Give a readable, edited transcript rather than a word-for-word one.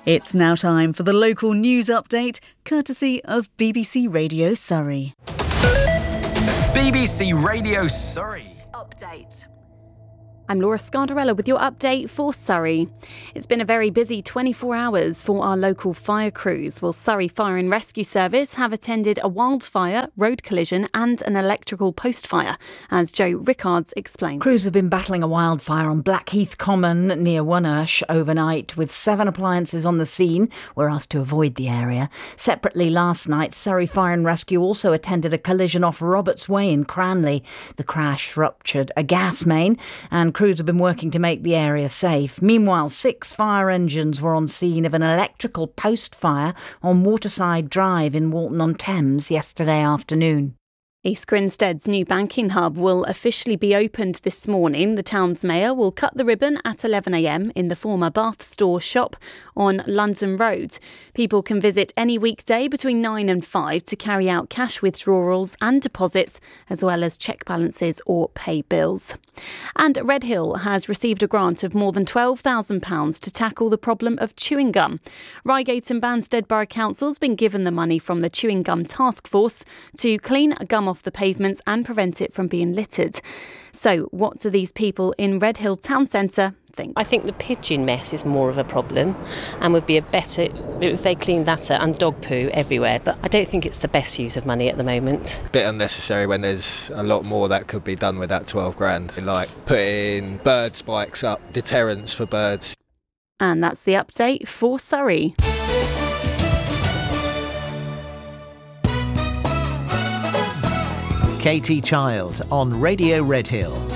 It's now time for the local news update, courtesy of BBC Radio Surrey. BBC Radio Surrey. Update. I'm Laura Scardarella with your update for Surrey. It's been a very busy 24 hours for our local fire crews. Well, Surrey Fire and Rescue Service have attended a wildfire, road collision and an electrical post fire, as Joe Rickards explains. Crews have been battling a wildfire on Blackheath Common near Wonersh overnight, with 7 appliances on the scene. We're asked to avoid the area. Separately last night, Surrey Fire and Rescue also attended a collision off Roberts Way in Cranley. The crash ruptured a gas main and crews have been working to make the area safe. Meanwhile, 6 fire engines were on scene of an electrical post fire on Waterside Drive in Walton-on-Thames yesterday afternoon. East Grinstead's new banking hub will officially be opened this morning. The town's mayor will cut the ribbon at 11 a.m. in the former Bath Store shop on London Road. People can visit any weekday between 9 and 5 to carry out cash withdrawals and deposits, as well as check balances or pay bills. And Redhill has received a grant of more than £12,000 to tackle the problem of chewing gum. Reigate and Banstead Borough Council's been given the money from the Chewing Gum Task Force to clean gum off the pavements and prevent it from being littered. So what do these people in Redhill Town Centre think? I think the pigeon mess is more of a problem and would be a better if they cleaned that up, and dog poo everywhere. But I don't think it's the best use of money at the moment. A bit unnecessary when there's a lot more that could be done with that 12 grand. Like putting bird spikes up, deterrents for birds. And that's the update for Surrey. Katie Child on Radio Redhill.